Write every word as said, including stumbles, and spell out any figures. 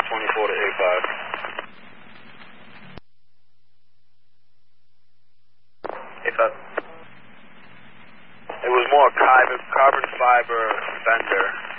twenty-four to eight five. eight five. It was more carbon, carbon fiber fender.